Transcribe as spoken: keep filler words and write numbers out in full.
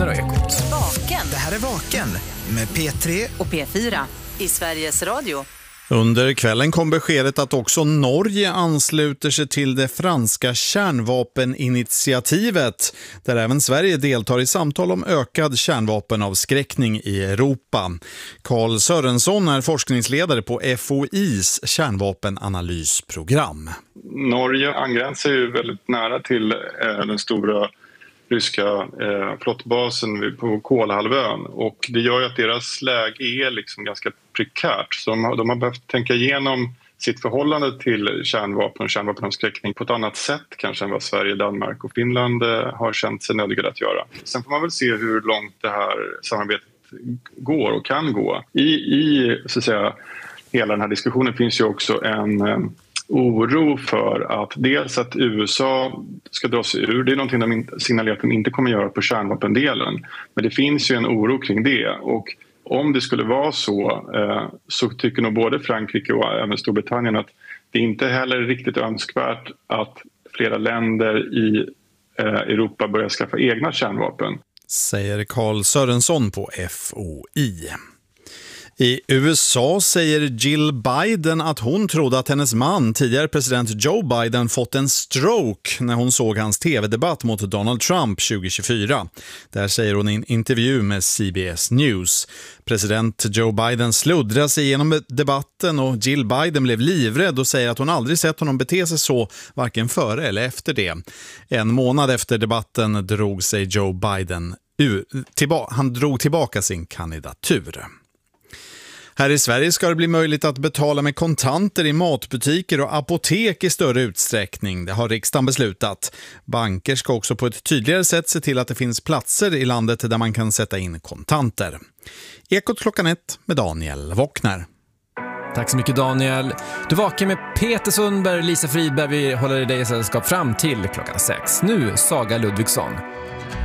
Vaknar och Ekot. Vaken. Det här är Vaken med P tre och P fyra i Sveriges Radio. Under kvällen kom beskedet att också Norge ansluter sig till det franska kärnvapeninitiativet, där även Sverige deltar i samtal om ökad kärnvapenavskräckning i Europa. Carl Sörensson är forskningsledare på F O I:s kärnvapenanalysprogram. Norge angränsar ju väldigt nära till eh, den stora ryska eh, flottbasen på Kolahalvön, och det gör ju att deras läge är liksom ganska prekärt. Så de har, de har behövt tänka igenom sitt förhållande till kärnvapen och kärnvapenavskräckning på ett annat sätt kanske än vad Sverige, Danmark och Finland eh, har känt sig nödgade att göra. Sen får man väl se hur långt det här samarbetet går och kan gå. I, i så att säga, hela den här diskussionen finns ju också en eh, oro för att dels att U S A ska dra sig ur. Det är någonting de signalerar att de inte kommer göra på kärnvapendelen. Men det finns ju en oro kring det, och om det skulle vara så så tycker nog både Frankrike och även Storbritannien att det inte heller är riktigt önskvärt att flera länder i Europa börjar skaffa egna kärnvapen. Säger Carl Sörensson på F O I. I U S A säger Jill Biden att hon trodde att hennes man, tidigare president Joe Biden, fått en stroke när hon såg hans tv-debatt mot Donald Trump tjugo tjugofyra. Där säger hon i en intervju med C B S News. President Joe Biden sluddrade sig igenom debatten och Jill Biden blev livrädd och säger att hon aldrig sett honom bete sig så, varken före eller efter det. En månad efter debatten drog sig Joe Biden ur, tillba- han drog tillbaka sin kandidatur. Här i Sverige ska det bli möjligt att betala med kontanter i matbutiker och apotek i större utsträckning. Det har riksdagen beslutat. Banker ska också på ett tydligare sätt se till att det finns platser i landet där man kan sätta in kontanter. Ekot klockan ett med Daniel Wockner. Tack så mycket Daniel. Du vakar med Peter Sundberg och Lisa Fridberg. Vi håller dig i sällskap fram till klockan sex. Nu Saga Ludvigsson.